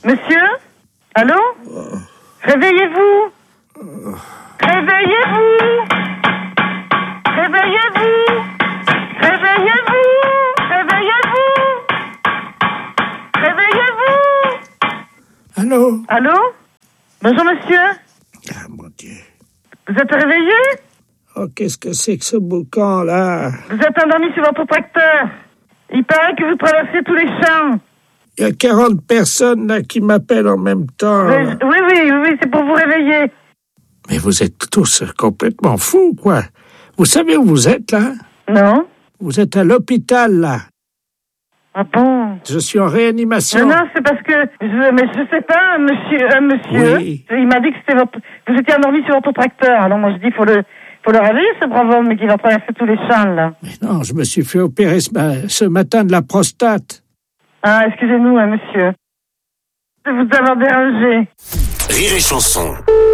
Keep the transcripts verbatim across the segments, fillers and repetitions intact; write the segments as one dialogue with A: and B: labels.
A: Monsieur? Allô? Réveillez-vous! Réveillez-vous! Réveillez-vous! Réveillez-vous! Réveillez-vous! Réveillez-vous!
B: Allô?
A: Allô? Bonjour monsieur.
B: Ah mon Dieu.
A: Vous êtes réveillé?
B: Oh, qu'est-ce que c'est que ce boucan là?
A: Vous êtes endormi sur votre tracteur. Il paraît que vous traversez tous les champs.
B: Il y a quarante personnes là qui m'appellent en même temps.
A: Oui, oui, oui, oui, c'est pour vous réveiller.
B: Mais vous êtes tous complètement fous, quoi. Vous savez où vous êtes, là?
A: Non.
B: Vous êtes à l'hôpital, là.
A: Ah bon?
B: Je suis en réanimation.
A: Non, non, c'est parce que... Je, mais je sais pas, monsieur... Euh, monsieur,
B: oui.
A: Il m'a dit que c'était votre... Vous étiez endormi sur votre tracteur. Alors moi, je dis, il faut le... faut le réveiller, ce brave homme, mais qui va traverser tous les champs, là.
B: Mais non, je me suis fait opérer ce, ma... ce matin de la prostate.
A: Ah, excusez-nous, hein, monsieur. Je vous avoir dérangé.
C: Rire et chanson.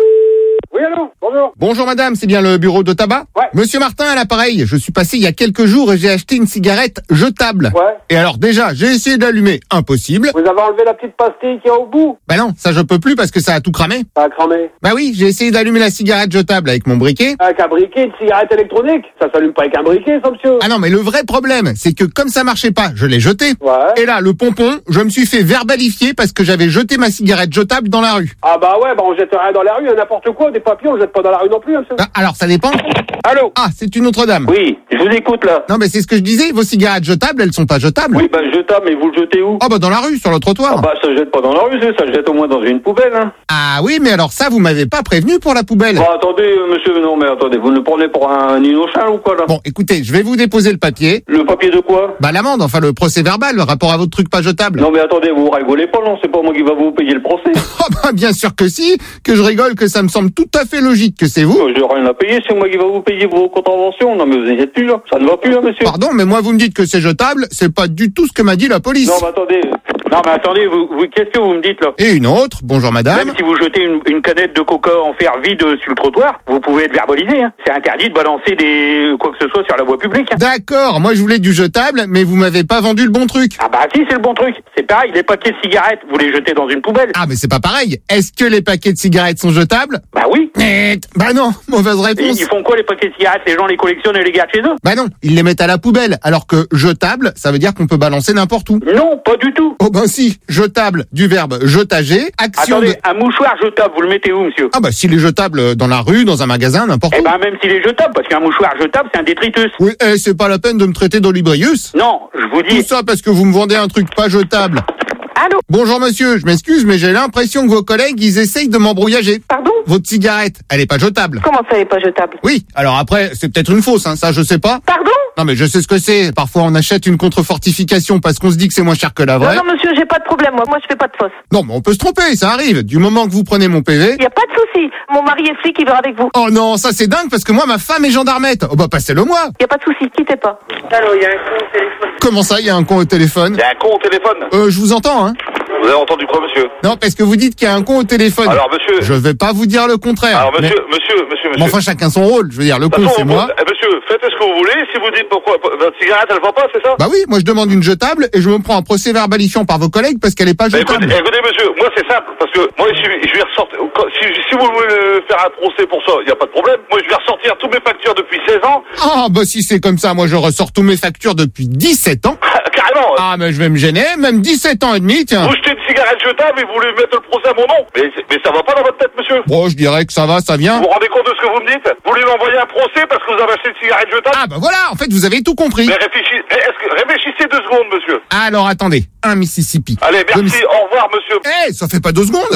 D: Oui, allô, bonjour.
E: Bonjour madame, c'est bien le bureau de tabac?
D: Ouais.
E: Monsieur Martin à l'appareil, je suis passé il y a quelques jours et j'ai acheté une cigarette jetable.
D: Ouais.
E: Et alors déjà, j'ai essayé d'allumer, impossible.
D: Vous avez enlevé la petite pastille qui est au bout?
E: Bah non, ça je peux plus parce que ça a tout cramé.
D: Ça a cramé.
E: Bah oui, j'ai essayé d'allumer la cigarette jetable avec mon briquet.
D: Avec un briquet de cigarette électronique? Ça s'allume pas avec un briquet, ça, monsieur?
E: Ah non, mais le vrai problème, c'est que comme ça marchait pas, je l'ai jeté.
D: Ouais.
E: Et là, le pompon, je me suis fait verbalifier parce que j'avais jeté ma cigarette jetable dans la rue.
D: Ah bah ouais, bah on jette rien dans la rue, n'importe quoi, des papiers, on jette pas dans la rue non plus, monsieur.
E: Ah, alors ça dépend.
D: Allô?
E: Ah, c'est une autre dame.
D: Oui, je vous écoute, là.
E: Non mais c'est ce que je disais, vos cigarettes jetables, elles sont pas jetables.
D: Oui, bah jetable, mais vous le jetez où?
E: Oh bah dans la rue, sur le trottoir.
D: Ah bah ça se jette pas dans la rue, ça se jette au moins dans une poubelle, hein.
E: Ah oui, mais alors ça, vous m'avez pas prévenu pour la poubelle.
D: Bah attendez, euh, monsieur, non mais attendez, vous nous prenez pour un innocent ou quoi, là?
E: Bon, écoutez, je vais vous déposer le papier.
D: Le papier de quoi?
E: Bah l'amende, enfin le procès verbal, le rapport à votre truc pas jetable.
D: Non mais attendez, vous rigolez pas, non? C'est pas moi qui va vous payer le procès.
E: Oh bah bien sûr que si, que je rigole, que ça me semble tout à fait logique que c'est vous.
D: Oh, j'ai rien à payer, c'est moi qui va vous payer vos contraventions. Non mais vous êtes plus là, ça ne va plus, hein, monsieur.
E: Pardon, mais moi vous me dites que c'est jetable, c'est pas du tout ce que m'a dit la police.
D: Non mais attendez, non mais attendez, vous, vous qu'est-ce que vous me dites là?
E: Et une autre, bonjour madame.
D: Même si vous jetez une, une canette de coca en fer vide sur le trottoir, vous pouvez être verbalisé, hein. C'est interdit de balancer des quoi que ce soit sur la voie publique, hein.
E: D'accord, moi je voulais du jetable, mais vous m'avez pas vendu le bon truc.
D: Ah bah si, c'est le bon truc. C'est pareil, les paquets de cigarettes, vous les jetez dans une poubelle.
E: Ah mais c'est pas pareil. Est-ce que les paquets de cigarettes sont jetables?
D: Bah oui.
E: Eh, Bah non, mauvaise
D: Et
E: réponse.
D: ils font quoi les paquets de cigarettes? Les gens les collectionnent et les gardent chez eux?
E: Bah non, ils les mettent à la poubelle, alors que jetable, ça veut dire qu'on peut balancer n'importe où.
D: Non, pas du tout.
E: Oh ben si, jetable, du verbe jetager, action
D: Attendez,
E: de...
D: un mouchoir jetable, vous le mettez où, monsieur?
E: Ah bah s'il est jetable dans la rue, dans un magasin, n'importe
D: Eh
E: où.
D: ben même s'il est jetable, parce qu'un mouchoir jetable, c'est un détritus.
E: Oui, eh, c'est pas la peine de me traiter d'olibrius.
D: Non, je vous
E: Tout
D: dis...
E: ça parce que vous me vendez un truc pas jetable.
A: Allô?
E: Bonjour monsieur, je m'excuse, mais j'ai l'impression que vos collègues, ils essayent de m'embrouillager.
A: Pardon?
E: Votre cigarette, elle est pas jetable.
A: Comment ça, elle est pas jetable?
E: Oui, alors après, c'est peut-être une fausse, hein, ça je sais pas.
A: Pardon?
E: Non mais je sais ce que c'est. Parfois on achète une contrefortification parce qu'on se dit que c'est moins cher que la vraie.
A: Non, non, monsieur, j'ai pas de problème, moi. Moi, je fais pas de fausse.
E: Non mais on peut se tromper, ça arrive. Du moment que vous prenez mon P V...
A: Y a pas de souci. Mon mari est flic, il verra avec vous.
E: Oh non, ça c'est dingue parce que moi ma femme est gendarmette. Oh bah passez-le moi.
A: Y a pas de souci, quittez pas. Allô, y a un con au téléphone.
E: Comment ça, il y a un con au téléphone?
D: Il y a un con au téléphone.
E: Euh, je vous entends, hein.
D: Vous avez entendu quoi, monsieur?
E: Non, parce que vous dites qu'il y a un con au téléphone.
D: Alors, monsieur...
E: Je vais pas vous dire le contraire.
D: Alors, monsieur,
E: mais...
D: monsieur, monsieur, monsieur...
E: Mais enfin, chacun son rôle. Je veux dire, le
D: De
E: con
D: toute
E: c'est
D: façon,
E: moi.
D: vous- eh, monsieur, faites ce que vous voulez. Si vous dites pourquoi votre cigarette, elle va pas, c'est ça?
E: Bah oui, moi je demande une jetable et je me prends un procès verbalifiant par vos collègues parce qu'elle est pas
D: Bah, écoutez,
E: jetable.
D: écoutez, monsieur, moi c'est simple, parce que moi je, je vais ressortir, quand- si, si vous voulez euh, faire un procès pour ça, il n'y a pas de problème, moi je vais ressortir tous mes factures depuis seize ans,
E: Ah bah si c'est comme ça, moi je ressors tous mes factures depuis dix-sept ans.
D: carrément.
E: Ah mais je vais me gêner, même dix-sept ans et demi, tiens.
D: Vous jetez une cigarette jetable et vous voulez mettre le procès à mon nom, mais, c'est- mais ça va pas dans votre tête, monsieur.
E: Bon, je dirais que ça va, ça vient.
D: Vous vous rendez compte de ce que vous me dites? Vous voulez m'envoyer un procès parce que vous avez acheté une cigarette jetable?
E: Ah bah voilà, en fait vous avez tout compris.
D: Mais réfléchissez, mais est-ce que, réfléchissez deux secondes, monsieur.
E: Alors attendez, un Mississippi.
D: Allez,
E: Deux
D: merci,
E: Miss-
D: au revoir, monsieur.
E: Eh, ça fait pas deux secondes.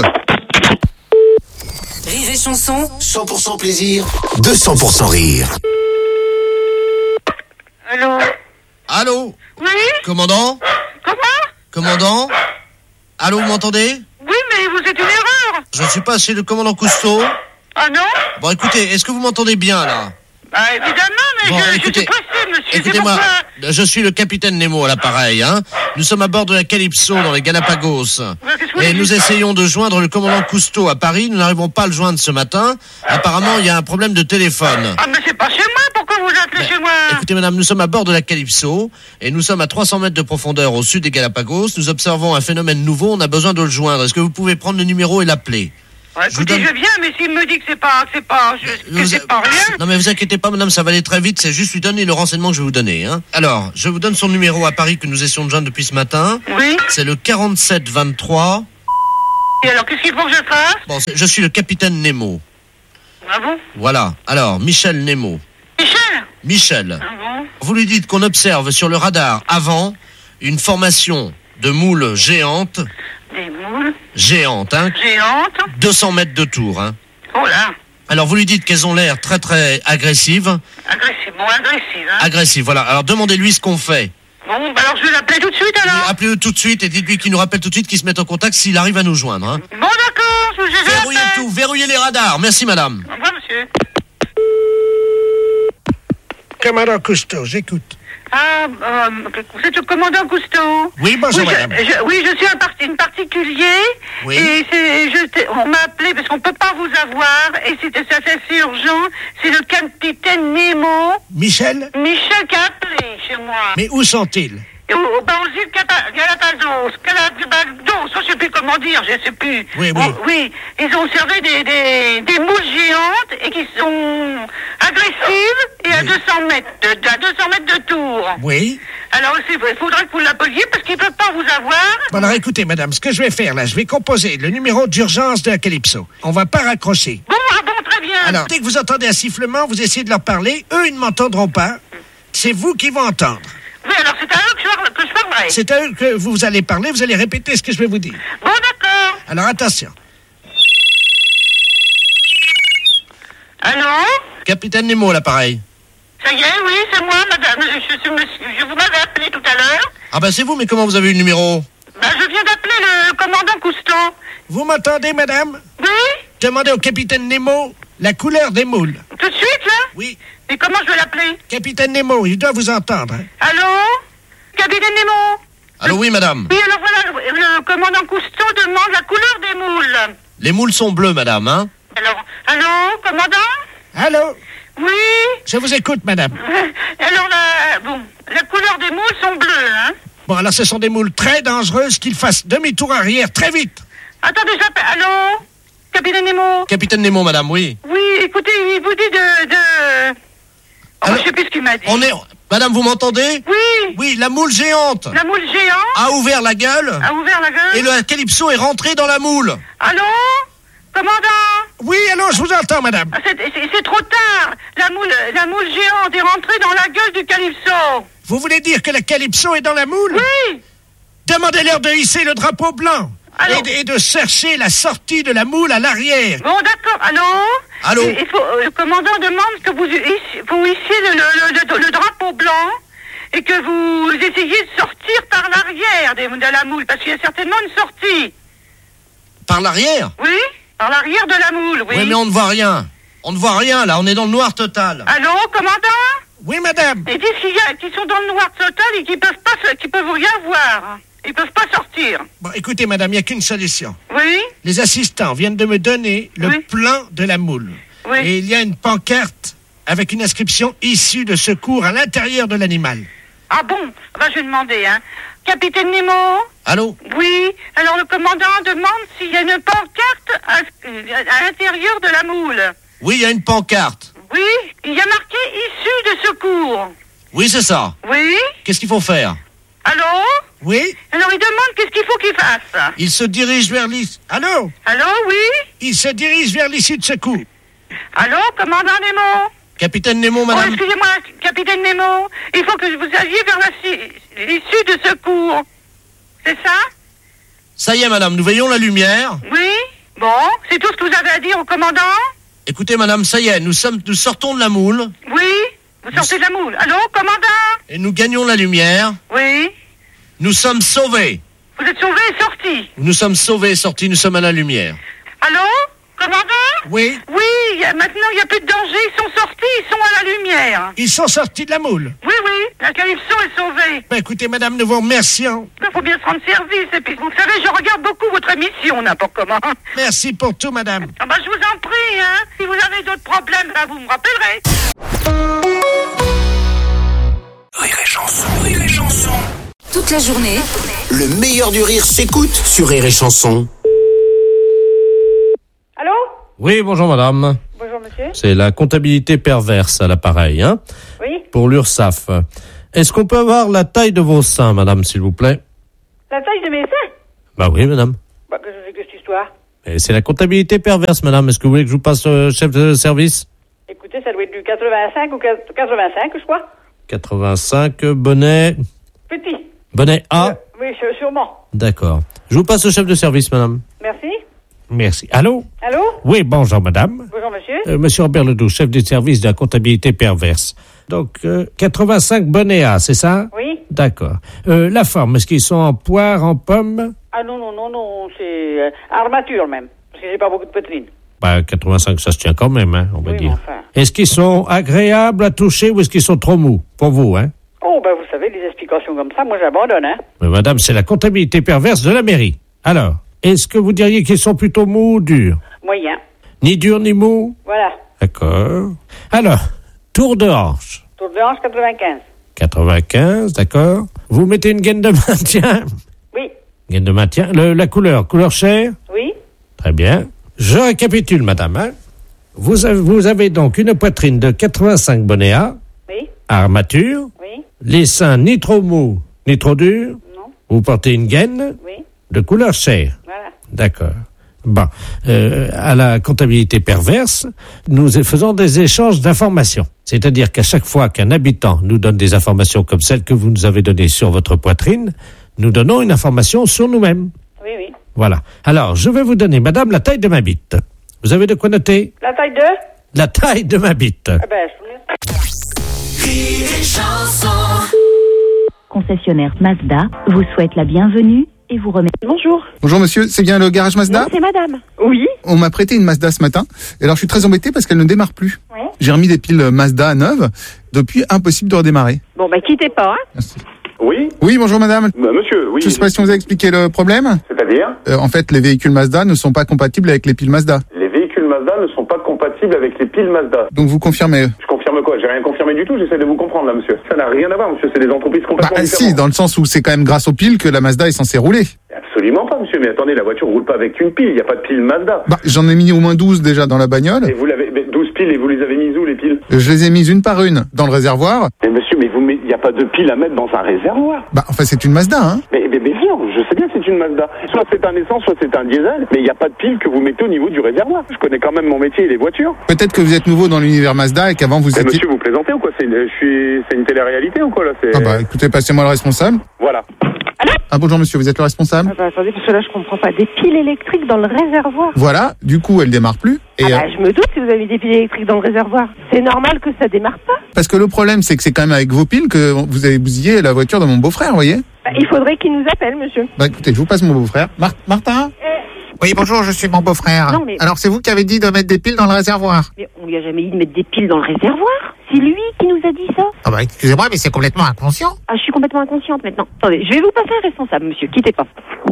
C: Rire et chanson, cent pour cent plaisir, deux cents pour cent rire.
A: Allô?
F: Allô?
A: Oui?
F: Commandant?
A: Comment?
F: Commandant? Allô, vous m'entendez?
A: Oui, mais vous êtes une erreur.
F: Je ne suis pas chez le commandant Cousteau.
A: Ah non?
F: Bon, écoutez, est-ce que vous m'entendez bien, là?
A: Bah évidemment, mais
F: Bon,
A: je,
F: écoutez,
A: je suis pressé, monsieur. c'est
F: Écoutez-moi,
A: pour ça.
F: je suis le capitaine Nemo à l'appareil, hein. Nous sommes à bord de la Calypso dans les Galapagos.
A: qu'est-ce que vous
F: Et
A: dites?
F: nous essayons de joindre le commandant Cousteau à Paris. Nous n'arrivons pas à le joindre ce matin. Apparemment, il y a un problème de téléphone.
A: Ah, mais c'est pas chez moi, pourquoi pourquoi vous appelez
F: Ben,
A: chez moi?
F: Écoutez, madame, nous sommes à bord de la Calypso et nous sommes à trois cents mètres de profondeur au sud des Galapagos. Nous observons un phénomène nouveau, on a besoin de le joindre. Est-ce que vous pouvez prendre le numéro et l'appeler?
A: Ouais,
F: je vous
A: écoutez,
F: donne-
A: je viens, mais s'il me dit que c'est pas, c'est pas, je, que
F: Vous-
A: c'est pas rien.
F: Non mais vous inquiétez pas, madame, ça va aller très vite. C'est juste lui donner le renseignement que je vais vous donner. Hein. Alors, je vous donne son numéro à Paris que nous essayons de joindre depuis ce matin.
A: Oui.
F: C'est le quarante-sept vingt-trois.
A: Et alors, qu'est-ce qu'il faut que je fasse?
F: Bon, c'est- je suis le capitaine Nemo.
A: Ah bon?
F: Voilà. Alors, Michel Nemo.
A: Michel?
F: Michel.
A: Ah bon?
F: Vous lui dites qu'on observe sur le radar avant une formation de moules géantes,
A: Des moules
F: géantes, hein,
A: géantes.
F: deux cents mètres de tour. Hein.
A: Oh là.
F: Alors vous lui dites qu'elles ont l'air très très agressives.
A: Agressive, bon, agressive, hein.
F: Agressives, voilà. Alors demandez-lui ce qu'on fait.
A: Bon, bah alors je vais l'appeler tout de suite alors.
F: Appelez-le tout de suite et dites-lui qu'il nous rappelle tout de suite qu'il se mette en contact s'il arrive à nous joindre. Hein.
A: Bon, d'accord, je je
F: Verrouillez
A: l'appelle.
F: tout, verrouillez les radars. Merci madame.
A: Au revoir, monsieur.
B: Commandant Cousteau, j'écoute.
A: Ah, euh, vous êtes le commandant Cousteau?
B: Oui, bonjour,
A: oui,
B: madame.
A: je, je- oui, je suis un parti, une particulier.
F: Oui.
A: Et c'est, je, t'ai- on m'a appelé parce qu'on peut pas vous avoir. Et c'était ça, c'est assez urgent. C'est le capitaine Nemo,
B: Michel,
A: Michel, qui a appelé chez moi.
B: mais où sont-ils?
A: Et au, au, bah, aux îles Gala- Galapagos, Galapagos, je sais plus comment dire, je sais plus.
B: Oui, oui.
A: Oh, oui, ils ont observé des, des, des moules géantes et qui sont agressives et à
B: Oui.
A: deux cents mètres, de, de- à deux cents mètres de tour.
B: Oui.
A: Alors, c'est- il faudrait que vous l'appeliez parce qu'ils ne peuvent pas vous avoir.
B: Bon, alors écoutez, madame, ce que je vais faire là, je vais composer le numéro d'urgence de la Calypso. On va pas raccrocher.
A: Bon, ah bon, très bien.
B: Alors, dès que vous entendez un sifflement, vous essayez de leur parler. Eux, ils ne m'entendront pas. C'est vous qui vont entendre.
A: Oui, alors c'est à eux que je, parle- que je parlerai.
B: C'est à eux que vous allez parler, vous allez répéter ce que je vais vous dire.
A: Bon, d'accord.
B: Alors, attention.
A: Allô?
F: Capitaine Nemo, l'appareil.
A: Ça y est, oui, c'est moi, madame. Je, je, suis monsieur- je vous m'avais appelé tout à l'heure.
F: Ah ben c'est vous, mais comment vous avez eu le numéro?
A: Ben, je viens d'appeler le commandant Cousteau.
B: Vous m'entendez, madame?
A: Oui?
B: Demandez au capitaine Nemo la couleur des moules.
A: Tout de suite, là?
B: Oui.
A: Et comment je vais l'appeler?
B: Capitaine Nemo, il doit vous entendre. hein.
A: Allô? Capitaine Nemo?
F: Allô, oui madame.
A: Oui, alors voilà, le, le commandant Cousteau demande la couleur des moules.
F: Les moules sont bleues, madame, hein?
A: Alors, allô, commandant?
B: Allô?
A: Oui?
B: Je vous écoute, madame.
A: Alors, la, bon, la couleur des moules sont bleues, hein?
B: Bon, alors ce sont des moules très dangereuses qu'il fasse demi-tour arrière très vite.
A: Attendez, j'appelle. Allô? Capitaine Nemo?
F: Capitaine Nemo, madame, oui.
A: Oui, écoutez, il vous dit de... de... Oh,
F: Alors,
A: je sais plus ce qu'il m'a dit.
F: On est... Madame, vous m'entendez?
A: Oui,
F: Oui, la moule géante
A: la moule géante
F: a ouvert la gueule
A: a ouvert la gueule.
F: et le Calypso est rentré dans la moule.
A: Allô? Commandant?
B: Oui, allô, je vous entends, madame.
A: Ah, C'est c'est- c'est trop tard. La moule, la moule géante est rentrée dans la gueule du Calypso.
B: Vous voulez dire que la Calypso est dans la moule?
A: Oui.
B: Demandez-leur de hisser le drapeau blanc.
A: Allô?
B: Et de, et de chercher la sortie de la moule à l'arrière.
A: Bon, d'accord. Allô?
F: Allô?
A: Il il faut, euh, le commandant demande que vous, hissiez- vous hissiez le, le, le, le drapeau blanc et que vous essayiez de sortir par l'arrière des- de la moule, parce qu'il y a certainement une sortie.
F: Par l'arrière?
A: Oui? Par l'arrière de la moule, oui.
F: Oui, mais on ne voit rien. On ne voit rien, là. On est dans le noir total.
A: Allô, commandant?
B: Oui, madame.
A: Ils disent qu'il y a, qu'ils sont dans le noir total et qu'ils peuvent pas, se- qu'ils peuvent rien voir. Ils peuvent pas sortir.
B: Bon, écoutez, madame, il n'y a qu'une solution.
A: Oui?
B: Les assistants viennent de me donner le
A: Oui.
B: plan de la moule.
A: Oui.
B: Et il y a une pancarte avec une inscription issue de secours à l'intérieur de l'animal.
A: Ah bon? Ah ben, je vais demander, hein. Capitaine Nemo?
F: Allô?
A: Oui. Alors, le commandant demande s'il y a une pancarte à, à l'intérieur de la moule.
F: Oui, il y a une pancarte.
A: Oui? Il y a marqué issue de secours.
F: Oui, c'est ça.
A: Oui?
F: Qu'est-ce qu'il faut faire?
A: Allô?
B: Oui?
A: Alors, il demande qu'est-ce qu'il faut qu'il fasse.
F: Il se dirige vers l'issue.
B: Allô?
A: Allô? Oui?
B: Il se dirige vers l'issue de secours.
A: Allô, commandant Nemo?
F: Capitaine Nemo,
A: Oh,
F: madame.
A: excusez-moi, capitaine Nemo. Il faut que vous alliez vers la si- l'issue de secours. C'est ça?
F: Ça y est, madame, nous veillons la lumière.
A: Oui? Bon, c'est tout ce que vous avez à dire au commandant?
F: Écoutez, madame, ça y est, nous sommes, nous sortons de la moule
A: Oui? Vous sortez de la moule. Allô, commandant?
F: et nous gagnons la lumière.
A: Oui?
F: Nous sommes sauvés.
A: Vous êtes sauvé et sorti.
F: Nous sommes sauvés et sortis, nous sommes à la lumière.
A: Allô? Commandant?
B: Oui?
A: Oui, il y a- maintenant il n'y a plus de danger, ils sont sortis, ils sont à la lumière.
B: Ils sont sortis de la moule.
A: Oui, oui, la Calypso est sauvée.
B: Ben, écoutez, madame, nous vous remercions.
A: Il faut bien se rendre service, et puis vous savez, je regarde beaucoup votre émission, n'importe comment.
B: Merci pour tout, madame.
A: Ah bah, je vous en prie, hein. Si vous avez d'autres problèmes, ben vous me rappellerez.
C: Rire et chanson, rire et chanson.
G: Toute la journée,
C: Le meilleur du rire s'écoute sur Rire et chanson.
A: Allô?
H: Oui, bonjour madame.
A: Bonjour monsieur.
H: C'est la comptabilité perverse à l'appareil, hein,
A: Oui?
H: pour l'URSSAF. Est-ce qu'on peut avoir la taille de vos seins, madame, s'il vous plaît?
A: La taille de mes seins?
H: Bah oui, madame.
A: Bah, que je fais que cette histoire?
H: Et c'est la comptabilité perverse, madame. Est-ce que vous voulez que je vous passe euh, chef de service?
A: Écoutez, ça doit être du quatre-vingt-cinq ou quatre-vingt-cinq, je crois.
H: quatre-vingt-cinq, bonnet...
A: Petit.
H: Bonnet A?
A: Euh, oui, sûrement.
H: D'accord. Je vous passe au chef de service, madame.
A: Merci.
H: Merci. Allô?
A: Allô?
H: Oui, bonjour, madame.
A: Bonjour monsieur.
H: Euh, Monsieur Robert Ledoux, chef du service de la comptabilité perverse. Donc, euh, quatre-vingt-cinq bonnets A, c'est ça?
A: Oui?
H: D'accord. Euh, la forme, est-ce qu'ils sont en poire, en pomme?
A: Ah non, non, non, non, c'est euh, armature même. Parce que j'ai pas beaucoup de poitrine.
H: Bah, quatre-vingt-cinq, ça se tient quand même, hein, on va
A: Oui,
H: dire.
A: mais enfin.
H: Est-ce qu'ils sont agréables à toucher ou est-ce qu'ils sont trop mous? Pour vous, hein?
A: Oh, ben vous savez, les explications comme ça, moi j'abandonne, hein.
H: Mais madame, c'est la comptabilité perverse de la mairie. Alors, est-ce que vous diriez qu'ils sont plutôt mous ou durs?
A: Moyen.
H: Ni durs ni mous?
A: Voilà.
H: D'accord. Alors, tour de hanche.
A: Tour de hanche quatre-vingt-quinze.
H: quatre-vingt-quinze, d'accord. Vous mettez une gaine de maintien?
A: Oui.
H: Gaine de maintien. Le- la couleur, couleur chair?
A: Oui.
H: Très bien. Je récapitule, madame. Hein. Vous, avez, vous avez donc une poitrine de quatre-vingt-cinq bonnets A,
A: Oui.
H: armature,
A: Oui.
H: les seins ni trop mous, ni trop durs.
A: Non.
H: Vous portez une gaine
A: Oui.
H: de couleur chair.
A: Voilà.
H: D'accord. Bon, euh, à la comptabilité perverse, nous faisons des échanges d'informations. C'est-à-dire qu'à chaque fois qu'un habitant nous donne des informations comme celles que vous nous avez données sur votre poitrine, nous donnons une information sur nous-mêmes.
A: Oui, oui.
H: Voilà. Alors, je vais vous donner, madame, la taille de ma bite. Vous avez de quoi noter?
A: La taille de?
H: La taille de ma bite.
A: Ah ben, je...
G: Rire et chanson.
I: Concessionnaire Mazda vous souhaite la bienvenue et vous remercie.
J: Bonjour.
K: Bonjour monsieur, c'est bien le garage Mazda?
J: Non, c'est madame. Oui.
K: On m'a prêté une Mazda ce matin, et alors je suis très embêté parce qu'elle ne démarre plus.
J: Ouais.
K: J'ai remis des piles Mazda neuves, depuis impossible de redémarrer.
J: Bon, bah, quittez pas, hein.
K: Merci.
D: Oui?
K: Oui, bonjour madame.
D: Bah, monsieur, oui.
K: Je sais pas si on vous a expliqué le problème.
D: C'est-à-dire?
K: Euh, en fait, les véhicules Mazda ne sont pas compatibles avec les piles Mazda.
D: Les véhicules Mazda ne sont pas compatibles avec les piles Mazda.
K: Donc vous confirmez?
D: Je confirme quoi? J'ai rien confirmé du tout, j'essaie de vous comprendre là, monsieur. Ça n'a rien à voir, monsieur, c'est des entreprises
K: Bah
D: complètement différentes.
K: si, dans le sens où c'est quand même grâce aux piles que la Mazda est censée rouler.
D: Absolument pas, monsieur, mais attendez, la voiture roule pas avec une pile, il n'y a pas de pile Mazda.
K: Bah j'en ai mis au moins douze déjà dans la bagnole.
D: Et vous l'avez, mais douze piles, et vous les avez mises où, les piles?
K: Je les ai mises une par une dans le réservoir.
D: Mais monsieur, mais vous, il n'y a pas de pile à mettre dans un réservoir.
K: Bah enfin c'est une Mazda, hein.
D: Mais, mais, mais bien, je sais bien que c'est une Mazda. Soit c'est un essence, soit c'est un diesel, mais il n'y a pas de pile que vous mettez au niveau du réservoir. Je connais quand même mon métier et les voitures.
K: Peut-être que vous êtes nouveau dans l'univers Mazda et qu'avant vous
D: Mais
K: étiez...
D: monsieur, vous plaisantez ou quoi? C'est une, je suis, c'est une télé-réalité ou quoi, là? C'est...
K: Ah bah écoutez, passez-moi le responsable.
D: Voilà.
K: Ah bonjour monsieur, vous êtes le responsable?
J: Ah, bah, attendez, parce que là, je comprends pas. Des piles électriques dans le réservoir.
K: Voilà, du coup elle démarre plus. Et
J: Ah, bah,
K: euh,
J: je me doute si vous avez des piles électriques dans le réservoir. C'est normal que ça démarre pas.
K: parce que le problème c'est que c'est quand même avec vos piles que vous avez bousillé la voiture de mon beau-frère, vous voyez?
J: Bah, il faudrait qu'il nous appelle, monsieur.
K: Bah écoutez, je vous passe mon beau-frère. Mar- Martin? Oui bonjour, je suis mon beau-frère.
J: Non, mais-
K: Alors c'est vous qui avez dit de mettre des piles dans le réservoir?
J: Mais on lui a jamais dit de mettre des piles dans le réservoir. C'est lui qui nous a dit ça.
K: Ah bah excusez-moi, mais c'est complètement inconscient.
J: Ah, je suis complètement inconsciente maintenant. Attendez, je vais vous passer un responsable, monsieur. Quittez pas.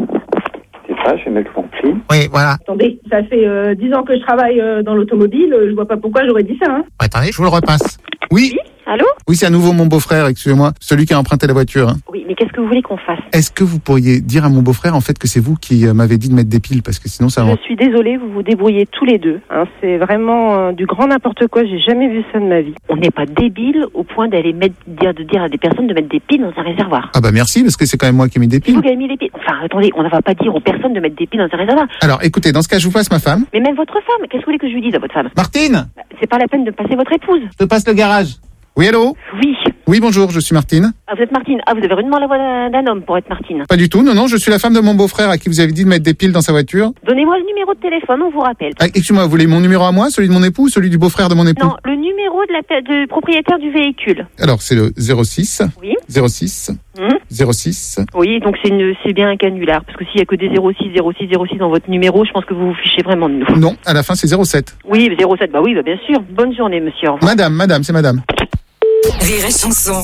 D: C'est ça, je vais mettre mon pli.
K: Oui, voilà.
J: Attendez, ça fait euh, dix ans que je travaille euh, dans l'automobile. euh, je vois pas pourquoi j'aurais dit ça, hein.
K: Attendez, je vous le repasse. Oui,
J: Allô?
K: oui c'est à nouveau mon beau-frère, excusez-moi, celui qui a emprunté la voiture. hein.
J: Oui, mais qu'est-ce que vous voulez qu'on fasse?
K: Est-ce que vous pourriez dire à mon beau-frère en fait que c'est vous qui euh, m'avez dit de mettre des piles, parce que sinon ça va...
J: Je suis désolée, vous vous débrouillez tous les deux. Hein, c'est vraiment euh, du grand n'importe quoi. J'ai jamais vu ça de ma vie. On n'est pas débile au point d'aller mettre, dire, de dire à des personnes de mettre des piles dans un réservoir.
K: Ah bah merci, parce que c'est quand même moi qui ai mis des
J: C'est
K: piles.
J: vous qui avez mis les piles. Enfin, attendez, on ne va pas dire aux personnes de mettre des piles dans un réservoir.
K: Alors écoutez, dans ce cas je vous passe ma femme.
J: Mais même votre femme, qu'est-ce que vous voulez que je lui dise à votre femme?
K: Martine,
J: Bah, c'est pas la peine de passer votre épouse.
K: je te passe le garage. Oui, allô?
J: Oui.
K: Oui, bonjour, je suis Martine.
J: Ah, vous êtes Martine. Ah, vous avez rudement la voix d'un, d'un homme pour être Martine.
K: Pas du tout, non, non, je suis la femme de mon beau-frère à qui vous avez dit de mettre des piles dans sa voiture.
J: Donnez-moi le numéro de téléphone, on vous rappelle.
K: Ah, excusez-moi, vous voulez mon numéro à moi, celui de mon époux ou celui du beau-frère de mon époux?
J: Non, le numéro de la pe- du propriétaire du véhicule.
K: Alors, c'est le zéro six,
J: Oui.
K: zéro six,
J: Hum.
K: zéro six.
J: Oui, donc c'est, une, c'est bien un canular. Parce que s'il y a que des zéro six, zéro six, zéro six dans votre numéro, je pense que vous vous fichez vraiment de nous.
K: Non, à la fin c'est zéro sept.
J: Oui, zéro sept, bah oui, bah bien sûr. Bonne journée, monsieur. Au revoir.
K: Madame, madame, c'est madame.
G: Rire et chanson.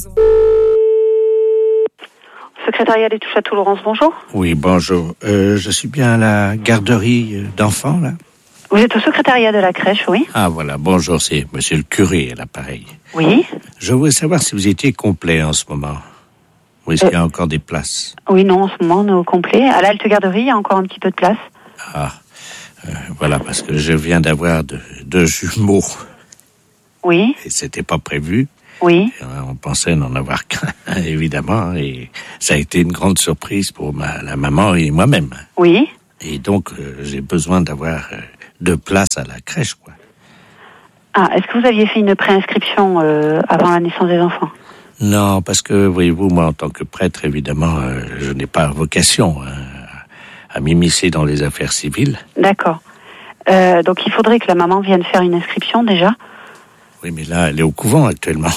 A: Secrétariat des touches à tout, Laurence, bonjour.
B: Oui, bonjour. Euh, je suis bien à la garderie euh, d'enfants, là.
L: Vous êtes au secrétariat de la crèche, oui?
M: Ah voilà, bonjour, c'est monsieur le curé à l'appareil.
L: Oui.
M: Je voulais savoir si vous étiez complet en ce moment. Ou est-ce euh... qu'il y a encore des places?
L: Oui, non, en ce moment, on est au complet. À l'Alte Garderie, il y a encore un petit peu de place.
M: Ah, euh, voilà, parce que je viens d'avoir deux, deux jumeaux.
L: Oui.
M: Et c'était pas prévu.
L: Oui.
M: Et on pensait n'en avoir qu'un, évidemment, et ça a été une grande surprise pour ma, la maman et moi-même.
L: Oui.
M: Et donc, euh, j'ai besoin d'avoir euh, deux places à la crèche, quoi.
L: Ah, est-ce que vous aviez fait une préinscription euh, avant la naissance des enfants?
M: Non, parce que, voyez-vous, moi, en tant que prêtre, évidemment, euh, je n'ai pas vocation hein, à m'immiscer dans les affaires civiles.
L: D'accord. Euh, donc, il faudrait que la maman vienne faire une inscription, déjà.
M: Oui, mais là, elle est au couvent, actuellement.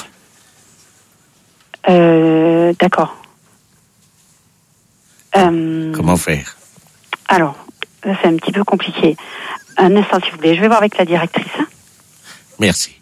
L: Euh, d'accord. Euh,
M: Comment faire?
L: Alors, là, c'est un petit peu compliqué. Un instant, s'il vous plaît. Je vais voir avec la directrice. Hein.
M: Merci.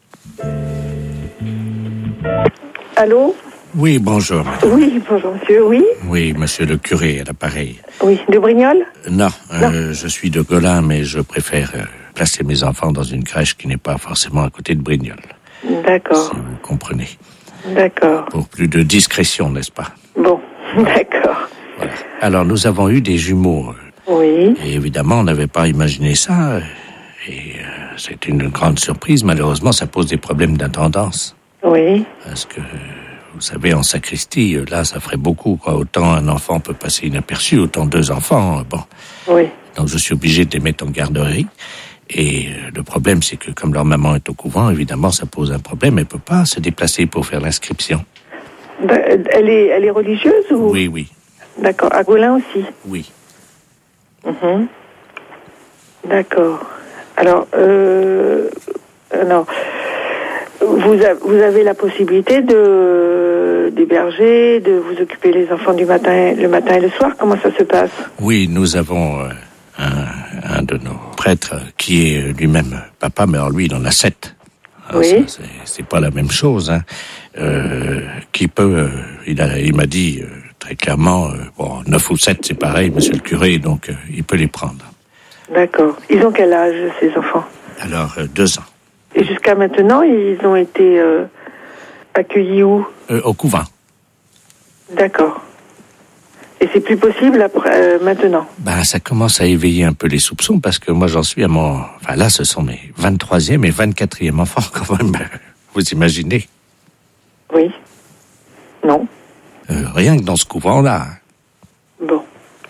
N: Allô?
M: Oui, bonjour.
N: Oui, bonjour, monsieur, oui?
M: Oui, monsieur le curé, à l'appareil.
N: Oui, de Brignoles?
M: Non, non. Euh, je suis de Golin, mais je préfère euh, placer mes enfants dans une crèche qui n'est pas forcément à côté de Brignoles.
N: D'accord.
M: Si vous comprenez.
N: D'accord.
M: Pour plus de discrétion, n'est-ce pas?
N: Bon, d'accord.
M: Voilà. Alors, nous avons eu des jumeaux.
N: Oui.
M: Et évidemment, on n'avait pas imaginé ça. Et euh, c'est une grande surprise. Malheureusement, ça pose des problèmes d'intendance.
N: Oui.
M: Parce que, vous savez, en sacristie, là, ça ferait beaucoup, quoi. Autant un enfant peut passer inaperçu, autant deux enfants, bon.
N: Oui.
M: Donc, je suis obligé de les mettre en garderie. Et euh, le problème, c'est que comme leur maman est au couvent, évidemment, ça pose un problème. Elle peut pas se déplacer pour faire l'inscription.
N: Ben, elle est, elle est religieuse ou?
M: Oui, oui.
N: D'accord. À Golin aussi?
M: Oui.
N: Mmh. D'accord. Alors, euh, alors, vous, a, vous avez la possibilité de d'héberger, de vous occuper les enfants du matin, le matin et le soir. Comment ça se passe?
M: Oui, nous avons euh, un, un de nos prêtres qui est lui-même papa, mais alors lui, il en a sept. Alors
N: oui.
M: Ça, c'est, c'est pas la même chose. Hein. Euh, qui peut, euh, il a, il m'a dit euh, très clairement, euh, bon, neuf ou sept, c'est pareil, monsieur le curé, donc euh, il peut les prendre.
N: D'accord. Ils ont quel âge, ces enfants?
M: Alors, euh, deux ans.
N: Et jusqu'à maintenant, ils ont été euh, accueillis où?
M: euh, Au couvent.
N: D'accord. Et c'est plus possible après, euh, maintenant?
M: Ben, ça commence à éveiller un peu les soupçons, parce que moi, j'en suis à mon... Enfin, là, ce sont mes vingt-troisième et vingt-quatrième enfants, quand même. Vous imaginez?
N: Oui. Non.
M: Euh, rien que dans ce couvent-là.
N: Bon.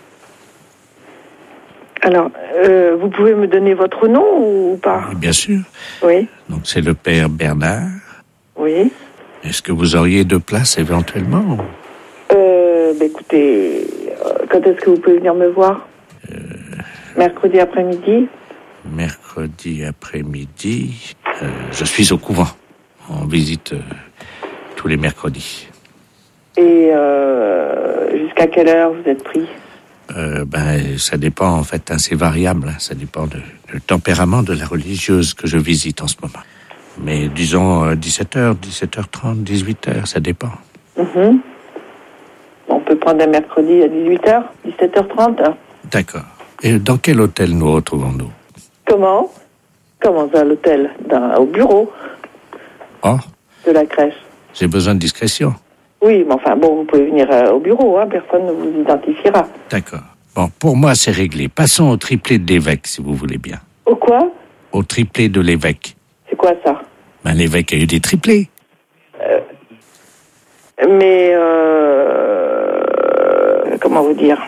N: Alors, euh, vous pouvez me donner votre nom ou pas?
M: Oui, bien sûr.
N: Oui.
M: Donc, c'est le père Bernard.
N: Oui.
M: Est-ce que vous auriez deux places, éventuellement?
N: Euh, bah écoutez, euh, quand est-ce que vous pouvez venir me voir? euh... Mercredi après-midi?
M: Mercredi après-midi, euh, je suis au couvent. On visite euh, tous les mercredis.
N: Et euh, jusqu'à quelle heure vous êtes pris?
M: Euh, ben, ça dépend, en fait, hein, c'est variable. Hein, ça dépend du tempérament de la religieuse que je visite en ce moment. Mais disons euh, dix-sept heures, dix-sept heures trente, dix-huit heures, ça dépend.
N: Mm-hmm. On peut prendre un mercredi à dix-huit heures, dix-sept heures trente. Hein.
M: D'accord. Et dans quel hôtel nous retrouvons-nous?
N: Comment? Comment ça, l'hôtel? Dans, au bureau.
M: Oh.
N: De la crèche.
M: J'ai besoin de discrétion.
N: Oui, mais enfin, bon, vous pouvez venir euh, au bureau, hein, personne ne vous identifiera.
M: D'accord. Bon, pour moi, c'est réglé. Passons au triplé de l'évêque, si vous voulez bien.
N: Au quoi?
M: Au triplé de l'évêque.
N: C'est quoi ça?
M: Ben, l'évêque a eu des triplés.
N: Euh, mais, euh, comment vous dire?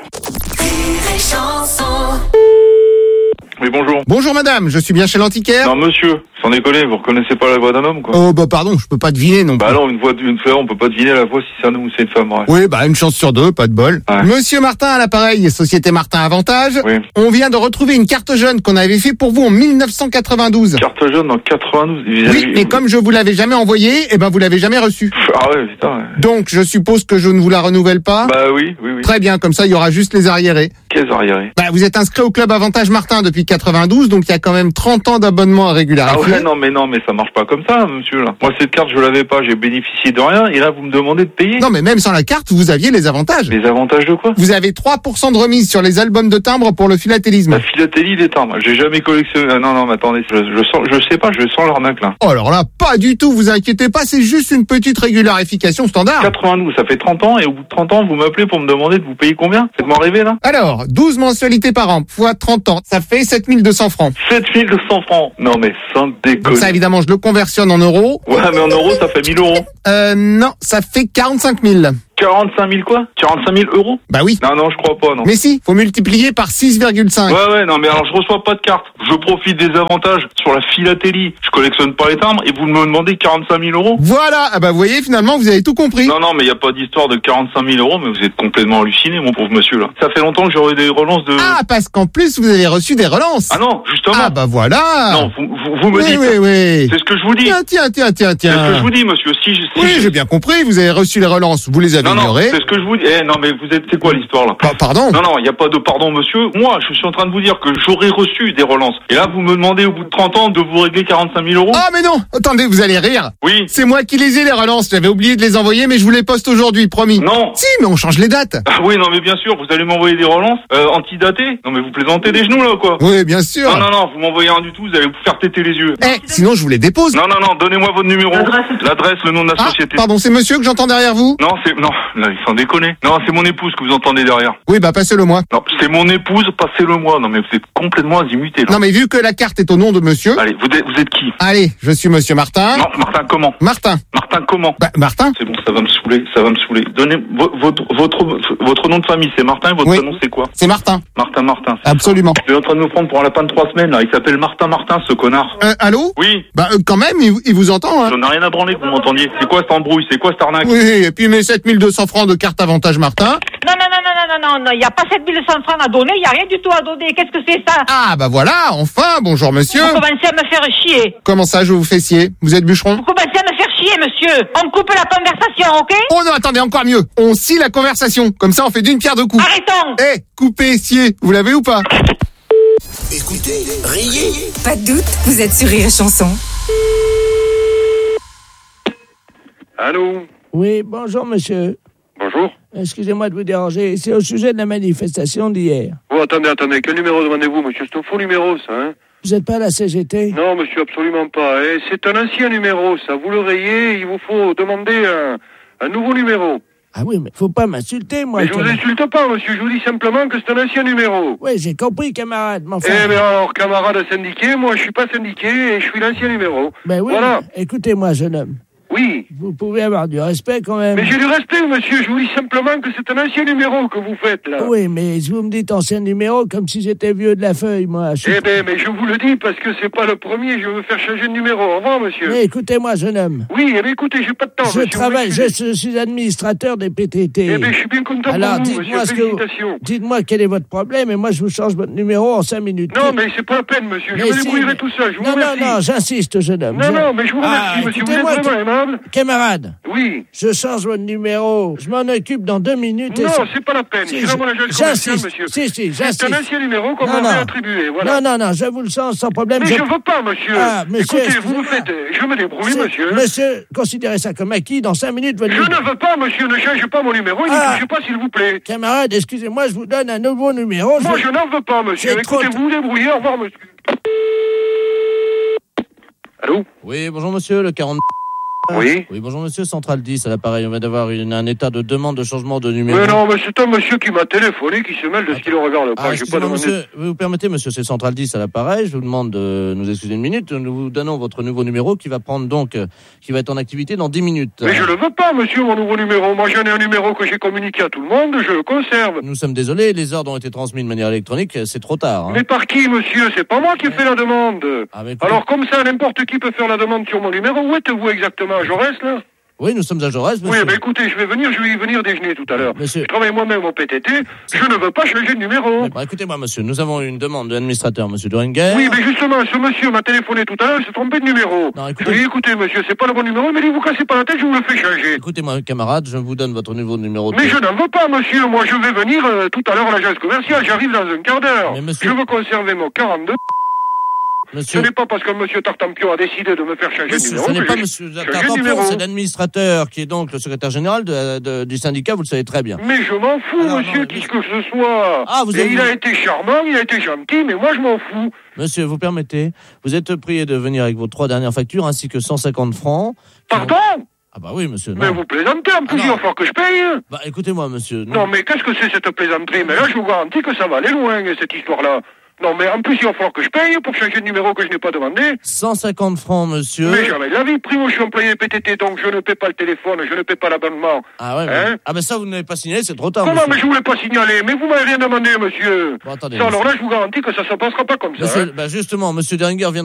D: Oui, bonjour.
E: Bonjour madame, je suis bien chez l'antiquaire?
D: Non, monsieur, sans déconner, vous reconnaissez pas la voix d'un homme, quoi?
E: Oh, bah pardon, je peux pas deviner non plus.
D: Bah non, une voix d'une femme, on peut pas deviner la voix si c'est un homme ou c'est une femme, ouais.
E: Oui, bah une chance sur deux, pas de bol.
D: Ouais.
E: Monsieur Martin à l'appareil, Société Martin Avantage.
D: Oui.
E: On vient de retrouver une carte jaune qu'on avait fait pour vous en mille neuf cent quatre-vingt-douze.
D: Carte jaune en quatre-vingt-douze?
E: Oui, mais comme je vous l'avais jamais envoyée, eh ben vous l'avez jamais reçue.
D: Ah ouais, putain. Ouais.
E: Donc, je suppose que je ne vous la renouvelle pas?
D: Bah oui, oui, oui.
E: Très bien, comme ça, il y aura juste les arriérés.
D: Quels arriérés?
E: Bah, vous êtes inscrit au club Avantage Martin depuis quatre-vingt-douze, donc il y a quand même trente ans d'abonnement à régularité.
O: Ouais, non, mais non, mais ça marche pas comme ça, monsieur, là. Moi, cette carte, je l'avais pas, j'ai bénéficié de rien, et là, vous me demandez de payer.
E: Non, mais même sans la carte, vous aviez les avantages.
O: Les avantages de quoi?
E: Vous avez trois pour cent de remise sur les albums de timbres pour le philatélisme.
O: La philatélie des timbres. J'ai jamais collectionné. Ah, non, non, mais attendez, je, je sens, je sais pas, je sens l'arnaque, là.
E: Oh, alors là, pas du tout, vous inquiétez pas, c'est juste une petite régularification standard.
O: quatre-vingt-douze, ça fait trente ans, et au bout de trente ans, vous m'appelez pour me demander de vous payer combien? Faites-moi rêver, là.
E: Alors, douze mensualités par an, fois trente ans, ça fait sept mille deux cents francs.
O: sept mille deux cents francs. Non, mais sans déconner.
E: Donc ça, évidemment, je le conversionne en euros.
O: Ouais, mais en euros, ça fait mille euros.
E: Euh, non, ça fait quarante-cinq mille.
O: quarante-cinq mille quoi? quarante-cinq mille euros?
E: Bah oui.
O: Non, non, je crois pas, non.
E: Mais si, faut multiplier par six virgule cinq.
O: Ouais, ouais, non, mais alors je reçois pas de carte. Je profite des avantages sur la philatélie. Je collectionne pas les timbres et vous me demandez quarante-cinq mille euros?
E: Voilà, ah bah vous voyez, finalement, vous avez tout compris.
O: Non, non, mais y a pas d'histoire de quarante-cinq mille euros, mais vous êtes complètement halluciné, mon pauvre monsieur, là. Ça fait longtemps que j'aurais des relances de...
E: Ah, parce qu'en plus, vous avez reçu des relances.
O: Ah non, justement.
E: Ah bah voilà.
O: Non, vous, vous, vous me
E: oui,
O: dites...
E: Oui, oui,
O: C'est ce que je vous dis.
E: Tiens, tiens, tiens, tiens, tiens.
O: C'est ce que je vous dis, monsieur. Si, si
E: oui,
O: je...
E: j'ai bien compris, vous avez reçu les relances, vous les avez
O: non,
E: ignorées.
O: Non, c'est ce que je vous dis. Eh, non, mais vous êtes... C'est quoi l'histoire, là?
E: Bah, pardon?
O: Non, non, il y a pas de pardon, monsieur. Moi, je suis en train de vous dire que j'aurais reçu des relances. Et là, vous me demandez au bout de trente ans de vous régler quarante-cinq mille euros?
E: Ah, mais non. Attendez, vous allez rire.
O: Oui.
E: C'est moi qui les ai, les relances. J'avais oublié de les envoyer, mais je vous les poste aujourd'hui, promis.
O: Non.
E: Si, mais on change les dates.
O: Ah oui, non, mais bien sûr, vous allez m'envoyer des relances euh, antidatées. Non, mais vous plaisantez des genoux, là, quoi.
E: Oui, bien sûr.
O: Non, non, non, vous m'envoyez rien du tout, vous allez vous faire téter les yeux.
E: Eh, sinon, je vous les dépose.
O: Non, non, non, donnez-moi votre numéro. L'adresse, le nom de la
E: ah,
O: société.
E: Pardon, c'est monsieur que j'entends derrière vous?
O: Non, c'est... Non, là, il s'en déconne. Non, c'est mon épouse que vous entendez derrière.
E: Oui, bah, passez-le moi.
O: Non, c'est mon épouse, passez-le moi. Non, mais vous êtes complètement azimuté, là.
E: Non, mais vu que la carte est au nom de monsieur...
O: Allez, vous êtes, vous êtes qui?
E: Allez, je suis monsieur Martin.
O: Non, Martin comment?
E: Martin.
O: Martin comment?
E: Bah, Martin.
O: C'est bon, ça va me saouler, ça va me saouler. Donnez vo- votre, votre, votre nom de famille, c'est Martin, et votre
E: oui.
O: prénom, c'est quoi?
E: C'est Martin.
O: Martin Martin.
E: Absolument.
O: Je suis en train de me prendre pour un lapin de trois semaines, là. Il s'appelle Martin Martin, ce connard.
E: Euh, allô?
O: Oui.
E: Bah, euh, quand même, il, il vous entend, hein.
O: J'en ai rien à branler que vous m'entendiez. C'est quoi cette embrouille? C'est quoi cette arnaque?
E: Oui, et puis mes sept mille deux cents francs de carte avantage Martin.
P: Non, non, non, non, non, non, non, il n'y a pas sept mille cent francs à donner, il n'y a rien du tout à donner. Qu'est-ce que c'est ça?
E: Ah, bah voilà, enfin, bonjour monsieur.
P: Vous commencez à me faire chier.
E: Comment ça, je vous fais scier? Vous êtes bûcheron?
P: Vous commencez à me faire chier, monsieur. On coupe la conversation, ok?
E: Oh non, attendez, encore mieux. On scie la conversation. Comme ça, on fait d'une pierre deux coups.
P: Arrêtons.
E: Eh, hey, couper, scier, vous l'avez ou pas?
C: Écoutez, riez.
G: Pas de doute, vous êtes sur Rire et Chanson.
Q: Allô?
H: Oui, bonjour monsieur.
Q: Bonjour.
H: Excusez-moi de vous déranger, c'est au sujet de la manifestation d'hier.
Q: Oh, attendez, attendez, quel numéro demandez-vous, monsieur? C'est un faux numéro, ça, hein?
H: Vous n'êtes pas à la C G T?
Q: Non, monsieur, absolument pas. Eh, c'est un ancien numéro, ça. Vous le rayez, il vous faut demander un, un nouveau numéro.
H: Ah oui, mais faut pas m'insulter, moi.
Q: Mais je vous insulte pas, monsieur, je vous dis simplement que c'est un ancien numéro.
H: Oui, j'ai compris, camarade, mais enfin...
Q: Eh bien alors, camarade syndiqué, moi je suis pas syndiqué et je suis l'ancien numéro.
H: Ben oui,
Q: voilà.
H: Écoutez-moi, jeune homme.
Q: Oui.
H: Vous pouvez avoir du respect quand même.
Q: Mais j'ai du respect, monsieur. Je vous dis simplement que c'est un ancien numéro que vous faites, là.
H: Oui, mais vous me dites ancien numéro comme si j'étais vieux de la feuille, moi. Je...
Q: Eh ben, mais je vous le dis parce que c'est pas le premier. Je veux me faire changer de numéro. Au revoir, monsieur.
H: Mais écoutez-moi, jeune homme.
Q: Oui, eh ben, écoutez, j'ai pas de temps,
H: Je
Q: monsieur,
H: travaille, je, je suis administrateur des P T T.
Q: Eh ben, je suis bien content
H: Alors,
Q: pour vous, monsieur. Félicitations.
H: Que... Dites-moi quel est votre problème et moi je vous change votre numéro en cinq minutes.
Q: Non, mais c'est pas la peine, monsieur. Je
H: mais
Q: me
H: si,
Q: débrouillerai
H: mais...
Q: tout seul. Je vous
H: non,
Q: remercie.
H: Non, non, j'insiste, jeune homme.
Q: Non,
H: je...
Q: non, mais je vous remercie,
H: ah,
Q: monsieur. Vous êtes vraiment
H: que...
Q: aimable.
H: Camarade.
Q: Oui.
H: Je change votre numéro. Je m'en occupe dans deux minutes.
Q: Non,
H: et
Q: c'est pas la peine.
H: Si,
Q: c'est vraiment l'agence commerciale, monsieur.
H: Si, si,
Q: c'est un ancien numéro qu'on
H: non,
Q: m'a
H: non.
Q: attribué, voilà.
H: Non, non, non, je vous le change sans problème.
Q: Mais
H: je,
Q: je veux pas, monsieur.
H: Ah, monsieur,
Q: écoutez, vous me faites... Je me débrouille, monsieur.
H: Monsieur, considérez ça comme acquis. Dans cinq minutes, votre
Q: Je
H: numéro...
Q: ne veux pas, monsieur. Ne change pas mon numéro. Il
H: ah.
Q: ne touche pas, s'il vous plaît.
H: Camarade, excusez-moi, je vous donne un nouveau numéro.
Q: Moi,
H: je,
Q: je n'en veux pas, monsieur. Écoutez, trop... vous vous débrouillez. Au revoir, monsieur. Allô?
F: Oui, bonjour, monsieur, le quarante...
Q: Oui.
F: Oui, bonjour monsieur, Central dix, à l'appareil. On vient d'avoir une, un état de demande de changement de numéro.
Q: Mais non, mais c'est un monsieur qui m'a téléphoné, qui se mêle de ce qu'il ne regarde pas.
F: Ah,
Q: J'ai pas demandé...
F: monsieur, vous vous permettez, monsieur, c'est Central dix à l'appareil. Je vous demande de nous excuser une minute. Nous vous donnons votre nouveau numéro qui va prendre donc, euh, qui va être en activité dans dix minutes.
Q: Mais je le veux pas, monsieur, mon nouveau numéro. Moi, j'en ai un numéro que j'ai communiqué à tout le monde, je le conserve.
F: Nous sommes désolés, les ordres ont été transmis de manière électronique, c'est trop tard. Hein.
Q: Mais par qui, monsieur? C'est pas moi qui ai fait la demande.
F: Ah, écoutez...
Q: Alors, comme ça, n'importe qui peut faire la demande sur mon numéro. Où êtes-vous exactement? À Jaurès, là?
F: Oui, nous sommes à Jaurès, monsieur.
Q: Oui, ben écoutez, je vais venir, je vais y venir déjeuner tout à l'heure.
F: Monsieur...
Q: Je travaille moi-même au P T T, je ne veux pas changer de numéro.
F: Bah, écoutez-moi, monsieur, nous avons une demande de l'administrateur, monsieur Doringer.
Q: Oui, mais justement, ce monsieur m'a téléphoné tout à l'heure, il s'est trompé de numéro.
F: Non, écoutez...
Q: Je lui ai dit, écoutez, monsieur, c'est pas le bon numéro, mais ne vous cassez pas la tête, je vous le fais changer.
F: Écoutez-moi, camarade, je vous donne votre nouveau numéro de...
Q: Mais je n'en veux pas, monsieur, moi je vais venir euh, tout à l'heure à l'agence commerciale, j'arrive dans un quart d'heure.
F: Monsieur...
Q: Je veux conserver mon quarante-deux...
F: Monsieur-
Q: Ce n'est pas parce que monsieur Tartampion a décidé de me faire changer de
F: Monsieur,
Q: numéro
F: ce n'est
Q: que
F: pas
Q: j'ai
F: monsieur
Q: changé de
F: Tartampion,
Q: numéro.
F: c'est l'administrateur qui est donc le secrétaire général de- de- du syndicat, vous le savez très bien.
Q: Mais je m'en fous,
F: Alors,
Q: monsieur,
F: non,
Q: qui que ce soit.
F: Ah, vous
Q: Et
F: avez-
Q: il a été charmant, il a été gentil, mais moi je m'en fous.
F: Monsieur, vous permettez, vous êtes prié de venir avec vos trois dernières factures ainsi que cent cinquante francs.
Q: Pardon?
F: Ah bah oui, monsieur.
Q: Mais
F: non.
Q: vous plaisantez, en plus
F: Ah,
Q: il
F: non.
Q: va falloir que je paye.
F: Bah écoutez-moi, monsieur.
Q: Non, mais qu'est-ce que c'est cette plaisanterie? Mais là, je vous garantis que ça va aller loin, cette histoire-là. Non, mais en plus, il va falloir que je paye pour changer de numéro que je n'ai pas demandé.
F: cent cinquante francs, monsieur.
Q: Mais jamais de la vie. Primo, je suis employé P T T, donc je ne paie pas le téléphone, je ne paie pas l'abonnement.
F: Ah ouais, mais-
Q: Hein?
F: ah ben ça, vous n'avez pas signalé, c'est trop tard,
Q: Comment?
F: monsieur.
Q: Mais je voulais pas signaler. Mais vous m'avez rien demandé, monsieur.
F: Bon, attendez,
Q: Ça,
F: monsieur.
Q: alors là, je vous garantis que ça se passera pas comme ça.
F: Monsieur,
Q: hein.
F: bah justement, monsieur Deringer vient